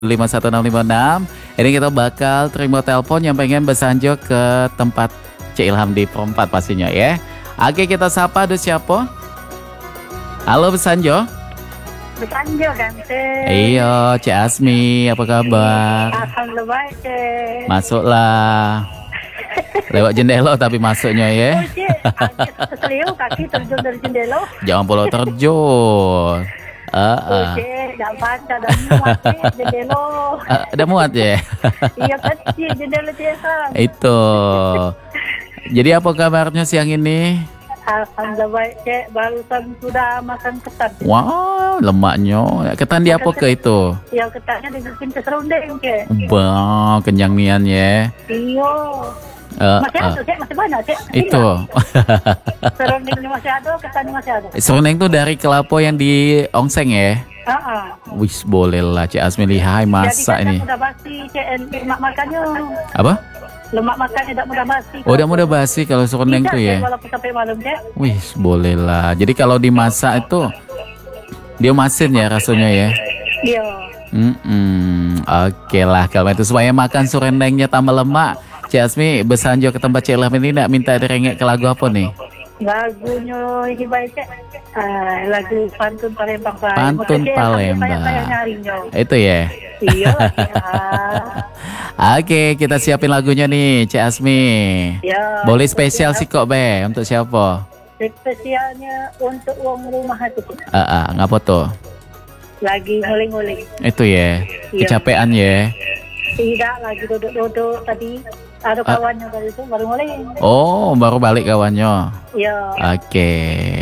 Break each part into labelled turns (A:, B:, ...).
A: 51656. Ini kita bakal terima telepon yang pengen bersanjo ke tempat Cik Ilham di Perempat pastinya ya. Oke, kita sapa ada siapa? Halo bersanjo.
B: Bersanjo ganteng.
A: Iya, Cik Asmi, apa kabar?
B: Alhamdulillah baik, Cik.
A: Masuklah. Lewat jendela tapi masuknya ya.
B: Oh, Cik, keseliu kaki terjun dari jendela.
A: Jangan pulau terjun.
B: Oh, Cik, dah baca, dah muat, Cik, jendela.
A: Udah muat ya?
B: Iya, kecil jendela, Cik.
A: Itu. Jadi apa kabarnya siang ini?
B: Alhamdulillah baik, Cik. Barusan sudah makan ketan.
A: Wow, lemaknya. Ketan di apa ke itu?
B: Yang ketannya dibikin ke serundeng, Cik.
A: Wah, kenyang nian ya.
B: Iya. Masih ada, Cik. Masih banyak, Cik.
A: Itu.
B: Serundengnya masih ada, ketannya masih ada.
A: Serundeng tuh dari kelapa yang di ongseng ya? Wis boleh lah Cik Asmi lihai masak
B: jadi
A: ini.
B: Jadi mudah basi, Cik. Lemak makannya.
A: Apa?
B: Lemak makannya tak mudah basi.
A: Oh, udah mudah basi kalau serundeng tuh ya?
B: Cik, walaupun sampai malam, Cik.
A: Wis boleh lah. Jadi kalau dimasak itu dia masin ya rasanya ya?
B: Iya.
A: Oke lah kalau itu supaya makan serundengnya tambah lemak. Cik Asmi bersanjo ke tempat Cik Ilham ini nak minta direngek ke lagu apa nih?
B: Lagunya ini baik, Cik. Lagu Pantun Palembang.
A: Pantun Palembang.
B: Saya nyarinya.
A: Itu ya?
B: Iya lah, Cik.
A: Oke, kita siapin lagunya nih, Cik Asmi.
B: Ya.
A: Boleh spesial sih kok, Be. Untuk siapa?
B: Spesialnya untuk uang rumah itu, Cik.
A: Ngapa tuh?
B: Lagi nguling-nguling.
A: Itu ya?
B: Iya.
A: Kecapean ya?
B: Tidak, lagi duduk-duduk tadi. Ada kawannya tadi itu baru nguling.
A: Oh, baru balik kawannya.
B: Iya.
A: Oke.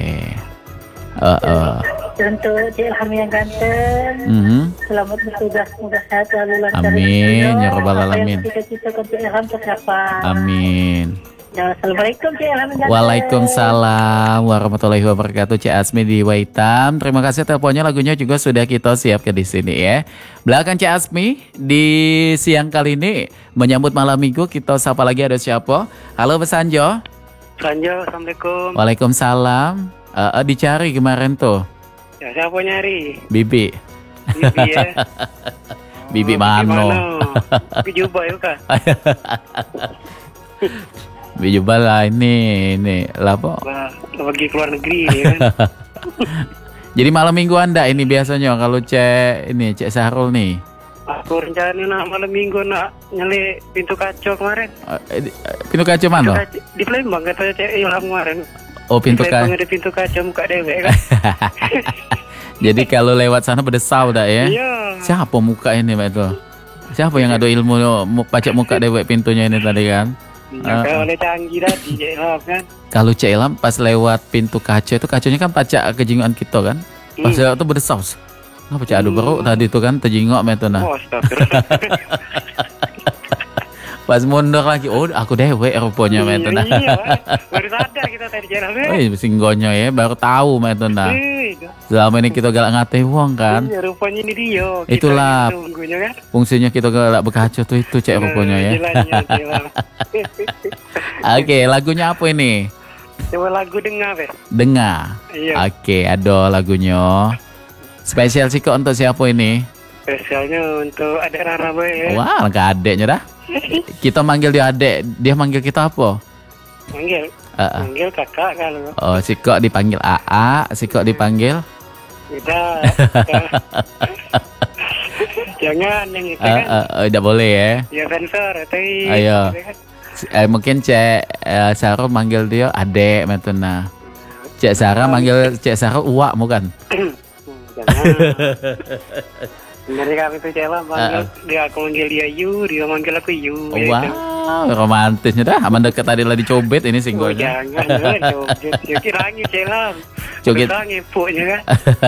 B: Untuk Cik Ilham yang ganteng. Selamat bertugas, semoga sehat selalu lancar.
A: Amin, ya rabbal alamin.
B: Cita-cita Cik Ilham tercapai.
A: Amin.
B: Ya, assalamualaikum Cik Ilham yang ganteng.
A: Waalaikumsalam warahmatullahi wabarakatuh. Cik Asmi di Waitam. Terima kasih teleponnya, lagunya juga sudah kita siapkan di sini ya. Belakang Cik Asmi di siang kali ini menyambut malam minggu, kita sapa lagi ada siapa? Halo Besanjo.
C: Sanjo, assalamualaikum.
A: Waalaikumsalam. Dicari kemarin tuh.
C: Ya, siapa nyari?
A: Bibi.
C: Bibi ya.
A: Bibi mano.
C: Bibi jubah ya kak.
A: Bibi jubah lah ini lah po.
C: Lagi keluar negeri ya kan.
A: Jadi malam minggu Anda ini biasanya kalau Cek Sahrul nih.
C: Aku rencana nak malam minggu nak nyali pintu kaca kemarin.
A: Pintu kaca mana?
C: Di Palembang kata Cek Ilham kemarin.
A: Oh, pintu kaca.
C: Ada pintu kaca muka dewek kan.
A: Jadi kalau lewat sana berdesau dah ya?
C: Iya.
A: Siapa muka ini Mbak itu? Siapa yang ada ilmu pacak muka dewek pintunya ini tadi kan?
C: Kalau oleh canggih tadi Cek Ilham kan.
A: Kalau Cek Ilham pas lewat pintu kaca itu kacanya kan pacak kejingan kita kan? Pas lewat tuh berdesau. Nah, pacak adu baru tadi itu kan terjingok itu nah.
C: Oh, astagfirullah.
A: Pas mundur lagi, oh aku dewek rupanya itu nah.
C: Iya, baru sadar kita tadi jalan.
A: Oh, singgonya ya, baru tahu itu nah. Selama ini kita galak ngate wong kan.
C: Iya, rupanya ini dia.
A: Itulah
C: kan?
A: fungsinya kita galak berkaca tuh itu Cek rupanya ya. Oke, lagunya apa ini?
C: Coba lagu Dengar, Be.
A: Dengar.
C: Iya.
A: Oke, ada lagunya. Spesial sih kok untuk siapa ini?
C: Spesialnya untuk adek Rara, Be.
A: Wah, lengkap adeknya dah. Kita manggil dia adek, dia manggil kita apa?
C: Manggil kakak kalau.
A: Oh, si kok dipanggil AA, si kok dipanggil?
C: Tidak. Jangan yang itu kan.
A: Udah boleh ya.
C: Ya sensor, tapi.
A: Ayo. Mungkin Cek Sarah manggil dia adek metuna. Cek Sarah manggil Cek Sarah uak bukan?
C: Jangan. Dari kami itu Cela manggil dia, aku manggil dia Yu, dia manggil aku Yu.
A: Wow, romantisnya dah. Aman deket tadi lah dicobet ini singgolnya.
C: Jangan, cobet. Kirangi Cela.
A: Cobet.
C: Kirangi pokoknya kan.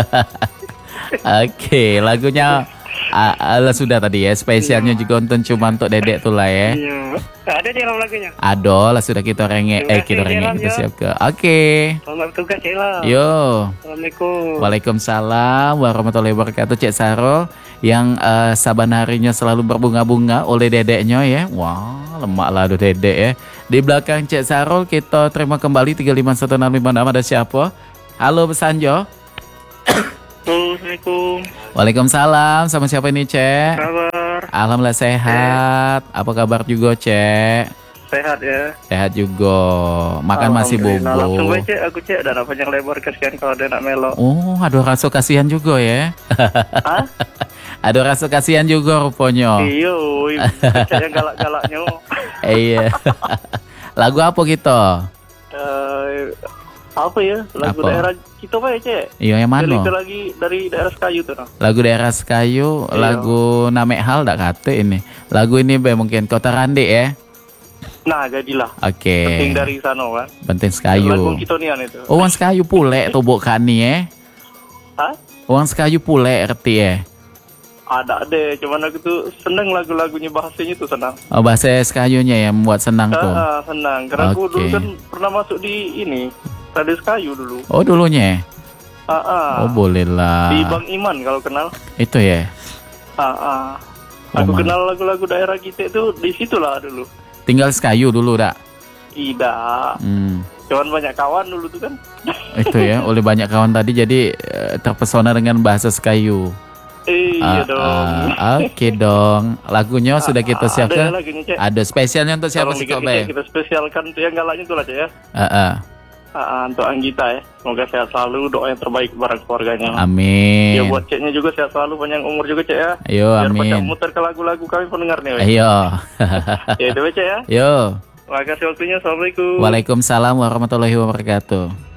A: Oke, lagunya sudah tadi ya. Spesialnya juga cuma untuk dedek tuh lah ya.
C: Iya. Ada Cela lagunya?
A: Ada lah sudah kita rengek. Kita siap ke. Oke.
C: Selamat bertugas Cela.
A: Yo.
C: Assalamualaikum.
A: Waalaikumsalam warahmatullahi wabarakatuh Cek Sarul yang saban harinya selalu berbunga-bunga oleh dedeknya ya. Wah, lemak lah aduh dedek ya. Di belakang Cek Sarul kita terima kembali 351656 ada siapa? Halo Besanjo.
C: Assalamualaikum.
A: Waalaikumsalam. Sama siapa ini, Cek?
C: Kabar?
A: Alhamdulillah sehat. Apa kabar juga, Cek?
C: Sehat ya?
A: Sehat juga. Makan masih
C: Alhamdulillah. Langsung
A: bobo.
C: aja Cek, aku Cek. Dan panjang lebar kasihan kalau ada nak melo.
A: Oh, aduh rasa kasihan juga ya.
C: Hah?
A: Aduh rasa kasihan juga rupanya.
C: Iyo, Cek yang galak-galaknya.
A: Iya. Lagu apa gitu?
C: Apa ya? Lagu
A: Apa?
C: daerah kita apa ya Cek?
A: Iya yang
C: Dari itu
A: mana?
C: lagi dari daerah Sekayu tuh. Nah.
A: Lagu daerah Sekayu,
C: Iya.
A: lagu Namek Hal dak kate ini. Lagu ini be mungkin Kota Rande ya.
C: Nah, jadilah.
A: Oke.
C: Penting dari sana kan.
A: Penting
C: Lagu
A: Sekayu.
C: kita nian itu.
A: Oh, Uang Sekayu pule tuh bukan nih ya.
C: Hah?
A: Uang Sekayu pule arti ya.
C: Ada deh, cuman aku tuh seneng lagu-lagunya bahasanya tuh senang.
A: Oh, bahasa Sekayunya yang membuat senang tuh.
C: Senang. Karena aku
A: Oke.
C: dulu kan pernah masuk di ini, Radio Sekayu dulu.
A: Oh, dulunya. Oh, boleh
C: Di
A: lah.
C: Bang Iman kalau kenal.
A: Itu ya.
C: Aku
A: Iman.
C: kenal lagu-lagu daerah kita itu di situlah dulu.
A: Tinggal Sekayu dulu dak.
C: Tidak. Cuman banyak kawan dulu tuh kan.
A: Itu ya, oleh banyak kawan tadi jadi terpesona dengan bahasa Sekayu.
C: Iya dong.
A: Oke dong. Lagunya sudah kita
C: Ada
A: siapkan.
C: lagunya Cek.
A: Ada spesialnya untuk siapa
C: Tolong
A: sih kok,
C: dikit-dikit
A: Bay?
C: kita spesialkan tuh yang galaknya tuh lah Cek ya. Untuk Anggita ya. Semoga sehat selalu, doa yang terbaik bareng keluarganya.
A: Amin.
C: Ya buat Ceknya juga sehat selalu, panjang umur juga Cek ya.
A: Ayo,
C: Biar Pacak
A: amin.
C: muter ke lagu-lagu kami pendengar nih. Weh.
A: Ayo.
C: Ya itu Cek ya.
A: Yo.
C: Makasih waktunya. Assalamualaikum.
A: Waalaikumsalam warahmatullahi wabarakatuh.